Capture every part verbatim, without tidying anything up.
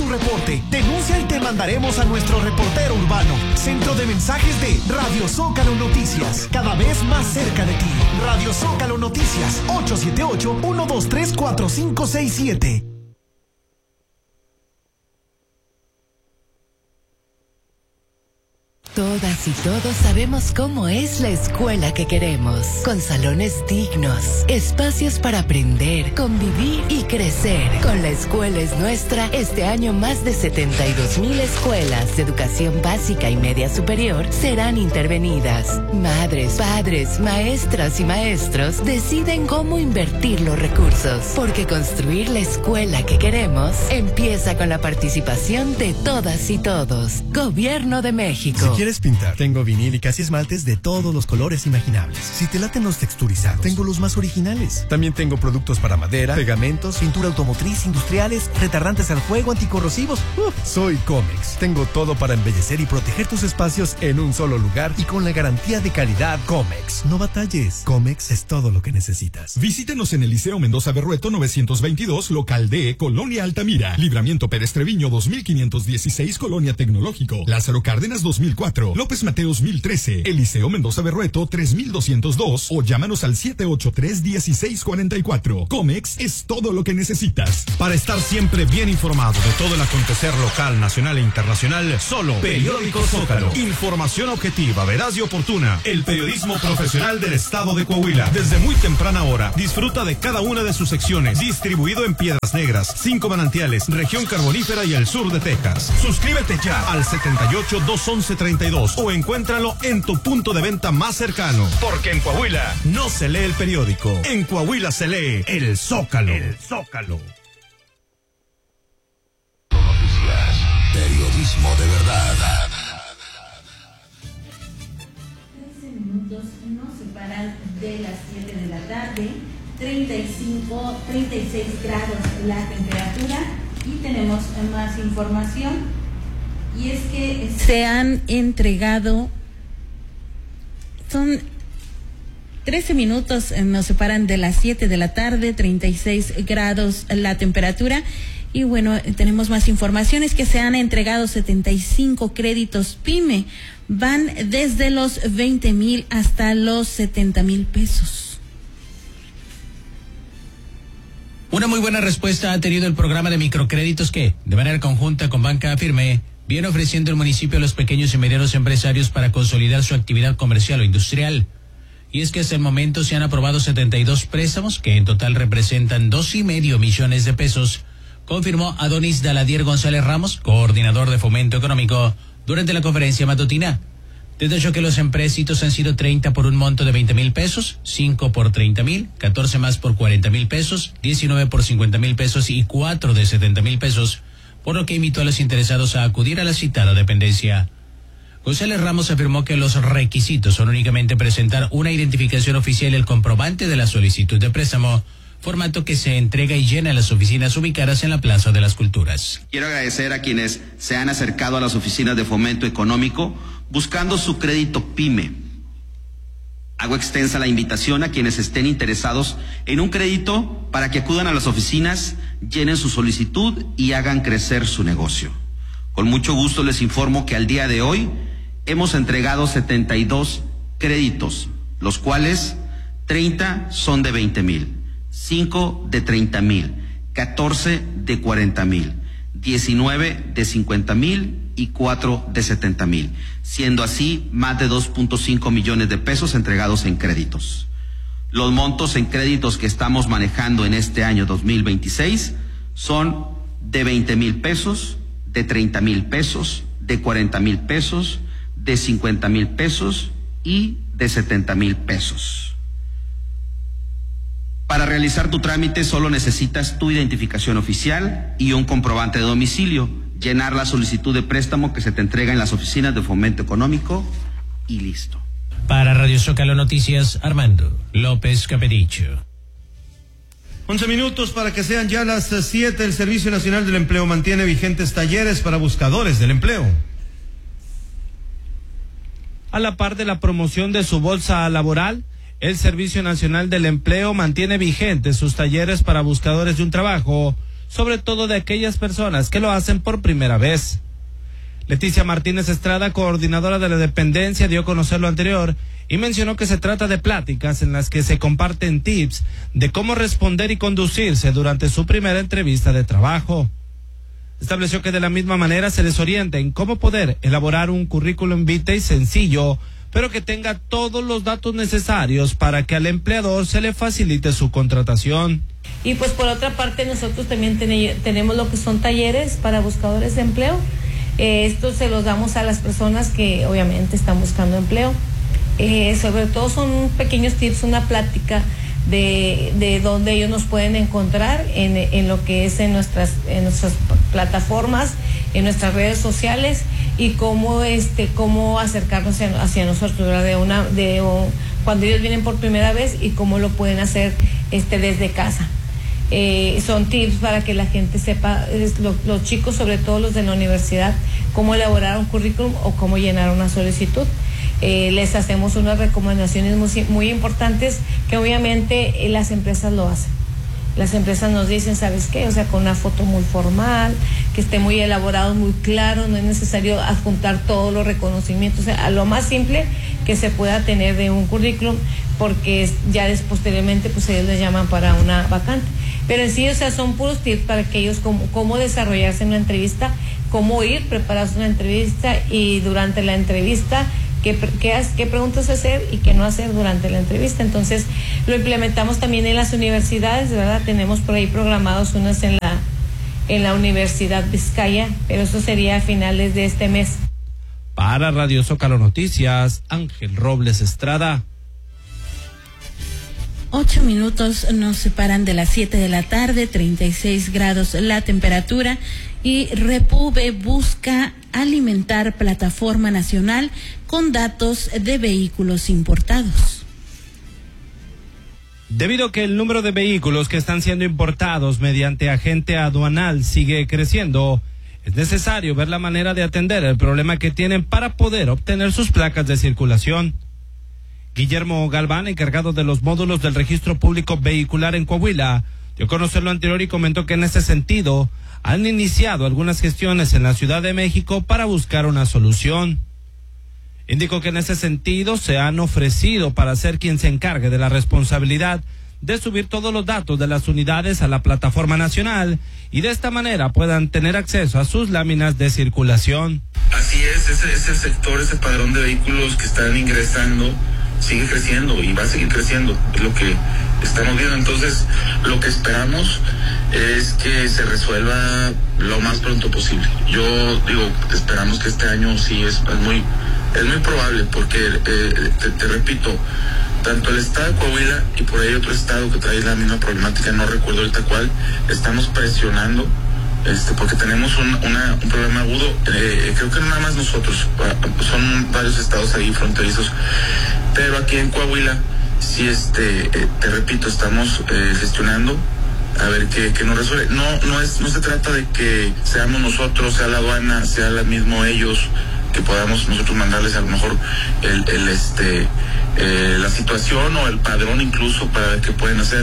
tu reporte. Denuncia y te mandaremos a nuestro reportero urbano. Centro de mensajes de Radio Zócalo Noticias. Cada vez más cerca de ti. Radio Zócalo Noticias. ocho siete ocho, uno dos tres, cuatro cinco seis siete. Todas y todos sabemos cómo es la escuela que queremos, con salones dignos, espacios para aprender, convivir y crecer. Con La Escuela es Nuestra, este año más de setenta y dos mil escuelas de educación básica y media superior serán intervenidas. Madres, padres, maestras y maestros deciden cómo invertir los recursos, porque construir la escuela que queremos empieza con la participación de todas y todos. Gobierno de México. Si quieres pintar, tengo vinílicas y esmaltes de todos los colores imaginables. Si te laten los texturizados, tengo los más originales. También tengo productos para madera, pegamentos, pintura automotriz, industriales, retardantes al fuego, anticorrosivos. Uf, soy Comex. Tengo todo para embellecer y proteger tus espacios en un solo lugar y con la garantía de calidad Comex. No batalles. Comex es todo lo que necesitas. Visítenos en el Liceo Mendoza Berrueto novecientos veintidós, local D, Colonia Altamira. Libramiento Pérez Treviño dos mil quinientos dieciséis, Colonia Tecnológico. Lázaro Cárdenas dos mil cuatro. López Mateos mil trece, Eliseo Mendoza Berrueto tres mil doscientos dos o llámanos al siete ocho tres, uno seis cuatro cuatro. Comex es todo lo que necesitas. Para estar siempre bien informado de todo el acontecer local, nacional e internacional, solo Periódico Zócalo. Información objetiva, veraz y oportuna. El periodismo profesional del estado de Coahuila. Desde muy temprana hora, disfruta de cada una de sus secciones. Distribuido en Piedras Negras, Cinco Manantiales, Región Carbonífera y el sur de Texas. Suscríbete ya al setenta y ocho, doscientos once, treinta y dos o encuéntralo en tu punto de venta más cercano. Porque en Coahuila no se lee el periódico, en Coahuila se lee el Zócalo. El Zócalo. Noticias, periodismo de verdad. trece minutos nos separan de las siete de la tarde, treinta y cinco, treinta y seis grados la temperatura y tenemos más información. Y es que se han entregado, son trece minutos, nos separan de las siete de la tarde, treinta y seis grados la temperatura. Y bueno, tenemos más informaciones que se han entregado setenta y cinco créditos PYME, van desde los veinte mil hasta los setenta mil pesos. Una muy buena respuesta ha tenido el programa de microcréditos que, de manera conjunta con Banca Afirme, viene ofreciendo el municipio a los pequeños y medianos empresarios para consolidar su actividad comercial o industrial. Y es que hasta el momento se han aprobado setenta y dos préstamos que en total representan dos y medio millones de pesos, confirmó Adonis Daladier González Ramos, coordinador de Fomento Económico, durante la conferencia matutina. Detalló que los empréstitos han sido treinta por un monto de veinte mil pesos, cinco por treinta mil, catorce más por cuarenta mil pesos, diecinueve por cincuenta mil pesos y cuatro de setenta mil pesos, por lo que invitó a los interesados a acudir a la citada dependencia. González Ramos afirmó que los requisitos son únicamente presentar una identificación oficial y el comprobante de la solicitud de préstamo, formato que se entrega y llena en las oficinas ubicadas en la Plaza de las Culturas. Quiero agradecer a quienes se han acercado a las oficinas de Fomento Económico buscando su crédito PYME. Hago extensa la invitación a quienes estén interesados en un crédito para que acudan a las oficinas, llenen su solicitud y hagan crecer su negocio. Con mucho gusto les informo que al día de hoy hemos entregado setenta y dos créditos, los cuales treinta son de veinte mil, cinco de treinta mil, catorce de cuarenta mil, diecinueve de cincuenta mil y cuatro de setenta mil, siendo así más de dos punto cinco millones de pesos entregados en créditos. Los montos en créditos que estamos manejando en este año dos mil veintiséis son de veinte mil pesos, de treinta mil pesos, de cuarenta mil pesos, de cincuenta mil pesos y de setenta mil pesos. Para realizar tu trámite solo necesitas tu identificación oficial y un comprobante de domicilio, llenar la solicitud de préstamo que se te entrega en las oficinas de Fomento Económico y listo. Para Radio Zócalo Noticias, Armando López Capericho. once minutos para que sean ya las siete. El Servicio Nacional del Empleo mantiene vigentes talleres para buscadores del empleo. A la par de la promoción de su bolsa laboral, el Servicio Nacional del Empleo mantiene vigentes sus talleres para buscadores de un trabajo, sobre todo de aquellas personas que lo hacen por primera vez. Leticia Martínez Estrada, coordinadora de la dependencia, dio a conocer lo anterior y mencionó que se trata de pláticas en las que se comparten tips de cómo responder y conducirse durante su primera entrevista de trabajo. Estableció que de la misma manera se les orienta en cómo poder elaborar un currículum vitae sencillo, pero que tenga todos los datos necesarios para que al empleador se le facilite su contratación. Y pues por otra parte nosotros también ten- tenemos lo que son talleres para buscadores de empleo. Eh, esto se los damos a las personas que obviamente están buscando empleo. Eh, sobre todo son pequeños tips, una plática de, de dónde ellos nos pueden encontrar en, en lo que es en nuestras, en nuestras plataformas, en nuestras redes sociales y cómo este cómo acercarnos hacia, hacia nosotros, ¿verdad? de una de un, cuando ellos vienen por primera vez y cómo lo pueden hacer este desde casa. Eh, son tips para que la gente sepa, es, lo, los chicos, sobre todo los de la universidad, cómo elaborar un currículum o cómo llenar una solicitud. Eh, les hacemos unas recomendaciones muy, muy importantes que obviamente eh, las empresas lo hacen. Las empresas nos dicen, ¿sabes qué? O sea, con una foto muy formal, que esté muy elaborado, muy claro, no es necesario adjuntar todos los reconocimientos, o sea, a lo más simple que se pueda tener de un currículum, porque ya después, posteriormente, pues ellos les llaman para una vacante. Pero en sí, o sea, son puros tips para que ellos cómo, cómo desarrollarse en una entrevista, cómo ir preparados en una entrevista y durante la entrevista, Qué, qué, qué preguntas hacer y qué no hacer durante la entrevista. Entonces lo implementamos también en las universidades, ¿verdad? Tenemos por ahí programados unas en la en la Universidad Vizcaya, pero eso sería a finales de este mes. Para Radio Zócalo Noticias, Ángel Robles Estrada. Ocho minutos nos separan de las siete de la tarde, treinta y seis grados la temperatura, y Repube busca alimentar plataforma nacional con datos de vehículos importados. Debido a que el número de vehículos que están siendo importados mediante agente aduanal sigue creciendo, es necesario ver la manera de atender el problema que tienen para poder obtener sus placas de circulación. Guillermo Galván, encargado de los módulos del registro público vehicular en Coahuila, dio a conocer lo anterior y comentó que en ese sentido han iniciado algunas gestiones en la Ciudad de México para buscar una solución. Indicó que en ese sentido se han ofrecido para ser quien se encargue de la responsabilidad de subir todos los datos de las unidades a la plataforma nacional y de esta manera puedan tener acceso a sus láminas de circulación. Así es, ese, ese sector, ese padrón de vehículos que están ingresando sigue creciendo y va a seguir creciendo, es lo que estamos viendo. Entonces, lo que esperamos es que se resuelva lo más pronto posible. Yo digo, esperamos que este año sí es, es muy es muy probable, porque eh, te, te repito, tanto el estado de Coahuila y por ahí otro estado que trae la misma problemática, no recuerdo ahorita cuál, estamos presionando este porque tenemos un, una, un problema agudo. Eh, creo que no nada más nosotros, son varios estados ahí fronterizos, pero aquí en Coahuila sí, este, eh, te repito, estamos eh, gestionando a ver qué, qué nos resuelve. No, no es, no se trata de que seamos nosotros, sea la aduana, sea la mismo ellos, que podamos nosotros mandarles a lo mejor el, el este eh, la situación o el padrón incluso para ver qué pueden hacer.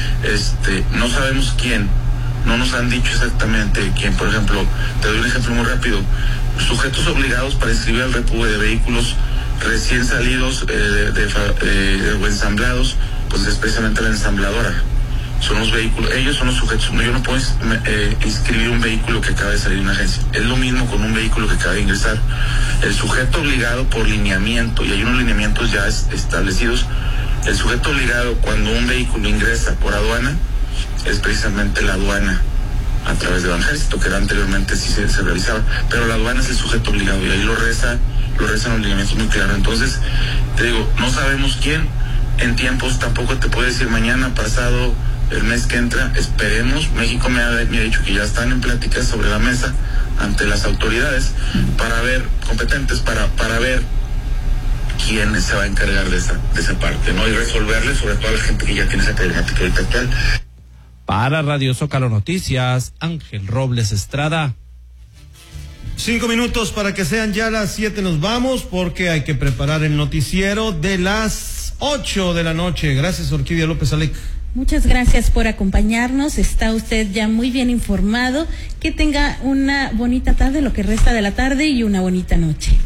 Este, no sabemos quién, no nos han dicho exactamente quién. Por ejemplo, te doy un ejemplo muy rápido: sujetos obligados para inscribir al repube de vehículos recién salidos eh, de, de, de, de, o ensamblados, pues es precisamente la ensambladora. Son los vehículos, ellos son los sujetos. Yo no puedo eh, inscribir un vehículo que acaba de salir de una agencia. Es lo mismo con un vehículo que acaba de ingresar. El sujeto obligado por lineamiento, y hay unos lineamientos ya es, establecidos, el sujeto obligado cuando un vehículo ingresa por aduana es precisamente la aduana a través del ejército, que era anteriormente sí se, se realizaba, pero la aduana es el sujeto obligado y ahí lo reza, lo rezan los lineamientos muy claros. Entonces, te digo, no sabemos quién, en tiempos tampoco te puedo decir mañana, pasado, el mes que entra, esperemos. México me ha, me ha dicho que ya están en pláticas sobre la mesa ante las autoridades para ver, competentes, para, para ver quién se va a encargar de esa, de esa parte, ¿no? Y resolverle sobre todo a la gente que ya tiene esa problemática ahorita actual. Para Radio Zócalo Noticias, Ángel Robles Estrada. Cinco minutos para que sean ya las siete, nos vamos porque hay que preparar el noticiero de las ocho de la noche. Gracias, Orquídea López Alec. Muchas gracias por acompañarnos. Está usted ya muy bien informado. Que tenga una bonita tarde, lo que resta de la tarde, y una bonita noche.